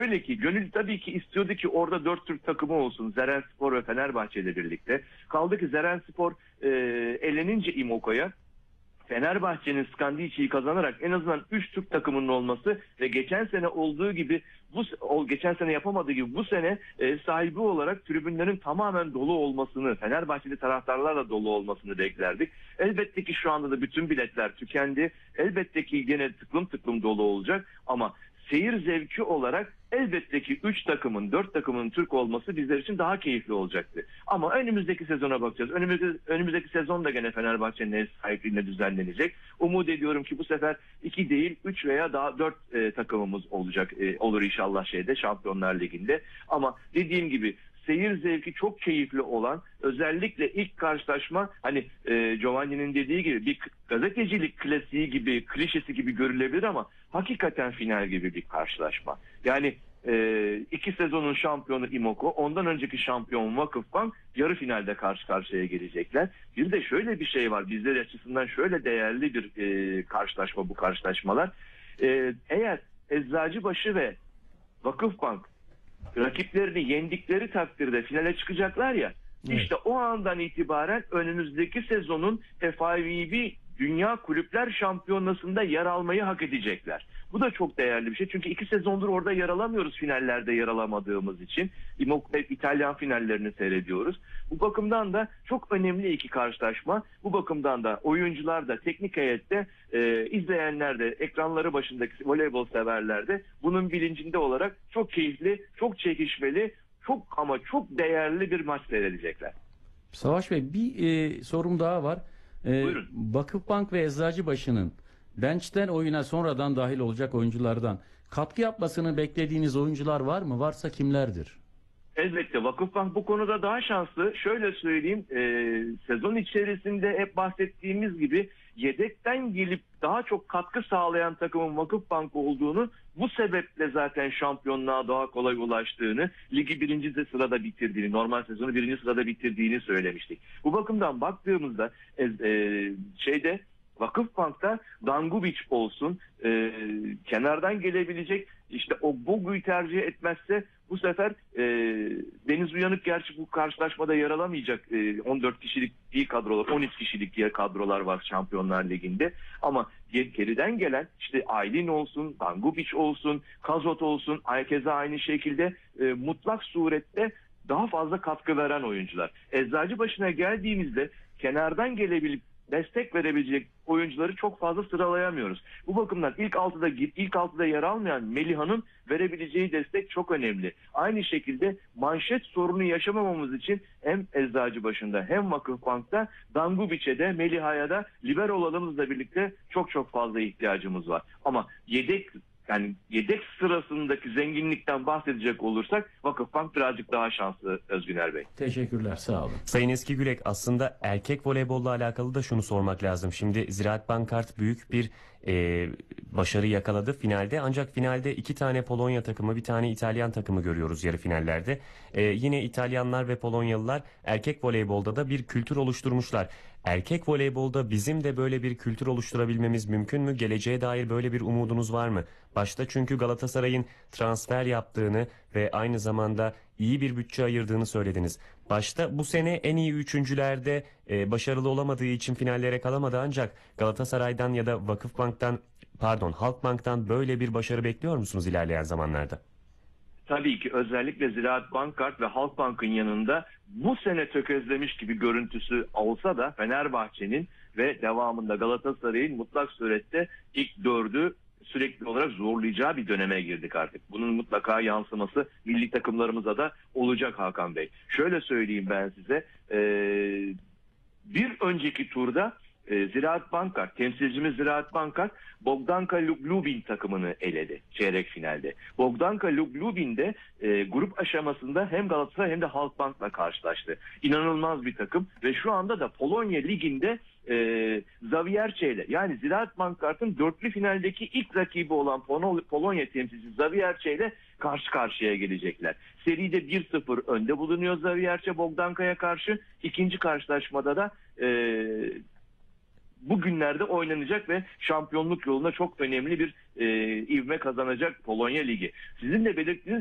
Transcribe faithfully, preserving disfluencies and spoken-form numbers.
Öyle ki gönül tabii ki istiyordu ki orada dört Türk takımı olsun. Zerenspor ve Fenerbahçe ile birlikte. Kaldı ki Zerenspor e, elenince İmoko'ya Fenerbahçe'nin Skandici'yi kazanarak en azından üç Türk takımının olması ve geçen sene olduğu gibi bu o geçen sene yapamadığı gibi bu sene e, sahibi olarak tribünlerin tamamen dolu olmasını, Fenerbahçeli taraftarlarla dolu olmasını beklerdik. Elbette ki şu anda da bütün biletler tükendi. Elbette ki yine tıklım tıklım dolu olacak ama seyir zevki olarak elbette ki üç takımın, dört takımın Türk olması bizler için daha keyifli olacaktı. Ama önümüzdeki sezona bakacağız. Önümüzdeki, önümüzdeki sezon da gene Fenerbahçe'nin ev sahipliğinde düzenlenecek. Umut ediyorum ki bu sefer iki değil, üç veya daha dört e, takımımız olacak. E, olur inşallah şeyde, Şampiyonlar Ligi'nde. Ama dediğim gibi seyir zevki çok keyifli olan, özellikle ilk karşılaşma hani e, Giovanni'nin dediği gibi bir gazetecilik klasiği gibi, klişesi gibi görülebilir ama hakikaten final gibi bir karşılaşma. Yani e, iki sezonun şampiyonu İmoko, ondan önceki şampiyon Vakıfbank yarı finalde karşı karşıya gelecekler. Bir de şöyle bir şey var, bizler açısından şöyle değerli bir e, karşılaşma bu karşılaşmalar. E, eğer Eczacıbaşı ve Vakıfbank rakiplerini yendikleri takdirde finale çıkacaklar ya, evet. İşte o andan itibaren önümüzdeki sezonun F I V B Dünya Kulüpler Şampiyonası'nda yer almayı hak edecekler. Bu da çok değerli bir şey. Çünkü iki sezondur orada yer alamıyoruz, finallerde yer alamadığımız için. İtalyan finallerini seyrediyoruz. Bu bakımdan da çok önemli iki karşılaşma. Bu bakımdan da oyuncular da, teknik heyette, e, izleyenler de, ekranları başındaki voleybol severler de bunun bilincinde olarak çok keyifli, çok çekişmeli, çok ama çok değerli bir maç seyredecekler. Savaş Bey, bir e, sorum daha var. Ee, Vakıfbank ve Eczacıbaşı'nın bench'ten oyuna sonradan dahil olacak oyunculardan katkı yapmasını beklediğiniz oyuncular var mı? Varsa kimlerdir? Elbette Vakıfbank bu konuda daha şanslı. Şöyle söyleyeyim, e, sezon içerisinde hep bahsettiğimiz gibi yedekten gelip daha çok katkı sağlayan takımın Vakıfbank olduğunu, bu sebeple zaten şampiyonluğa daha kolay ulaştığını, ligi birinci sırada bitirdiğini, normal sezonu birinci sırada bitirdiğini söylemiştik. Bu bakımdan baktığımızda e, e, şeyde Vakıfbank'ta Dangubic olsun, e, kenardan gelebilecek, işte o Bogu'yu tercih etmezse bu sefer e, Deniz Uyanık gerçi bu karşılaşmada yer alamayacak. E, on dört kişilik iyi kadrolar, on üç kişilik diğer kadrolar var Şampiyonlar Ligi'nde. Ama geriden gelen işte Aylin olsun, Dangubic olsun, Kazot olsun, keza aynı şekilde e, mutlak surette daha fazla katkı veren oyuncular. Eczacıbaşı'na geldiğimizde kenardan gelebilip destek verebilecek oyuncuları çok fazla sıralayamıyoruz. Bu bakımdan ilk altıda ilk altıda yer almayan Meliha'nın verebileceği destek çok önemli. Aynı şekilde manşet sorunu yaşamamamız için hem Eczacıbaşı'nda hem Vakıfbank'ta Dangubic'e de Meliha'ya da liberolarımızla birlikte çok çok fazla ihtiyacımız var. Ama yedek Yani yedek sırasındaki zenginlikten bahsedecek olursak Vakıfbank birazcık daha şanslı Özgüner Bey. Teşekkürler, sağ olun. Sayın Eski Gülek, aslında erkek voleybolla alakalı da şunu sormak lazım. Şimdi Ziraat Bankart büyük bir e, başarı yakaladı finalde. Ancak finalde iki tane Polonya takımı, bir tane İtalyan takımı görüyoruz yarı finallerde. E, yine İtalyanlar ve Polonyalılar erkek voleybolda da bir kültür oluşturmuşlar. Erkek voleybolda bizim de böyle bir kültür oluşturabilmemiz mümkün mü? Geleceğe dair böyle bir umudunuz var mı? Başta çünkü Galatasaray'ın transfer yaptığını ve aynı zamanda iyi bir bütçe ayırdığını söylediniz. Başta bu sene en iyi üçüncülerde e, başarılı olamadığı için finallere kalamadı, ancak Galatasaray'dan ya da Vakıfbank'tan, pardon Halkbank'tan böyle bir başarı bekliyor musunuz ilerleyen zamanlarda? Tabii ki özellikle Ziraat Bankart ve Halkbank'ın yanında bu sene tökezlemiş gibi görüntüsü olsa da Fenerbahçe'nin ve devamında Galatasaray'ın mutlak surette ilk dördü sürekli olarak zorlayacağı bir döneme girdik artık. Bunun mutlaka yansıması milli takımlarımıza da olacak Hakan Bey. Şöyle söyleyeyim ben size, ee, bir önceki turda e, Ziraat Bankart, temsilcimiz Ziraat Bankart Bogdanka Lubin takımını eledi çeyrek finalde. Bogdanka Lubin de e, grup aşamasında hem Galatasaray hem de Halkbank'la karşılaştı. İnanılmaz bir takım ve şu anda da Polonya Ligi'nde e, Zawiercie, yani Ziraat Bankart'ın dörtlü finaldeki ilk rakibi olan Pol- Polonya temsilcisi Zawiercie ile karşı karşıya gelecekler. Seride bir sıfır önde bulunuyor Zawiercie Bogdanka'ya karşı. İkinci karşılaşmada da e, bugünlerde oynanacak ve şampiyonluk yolunda çok önemli bir e, ivme kazanacak Polonya Ligi. Sizin de belirttiğiniz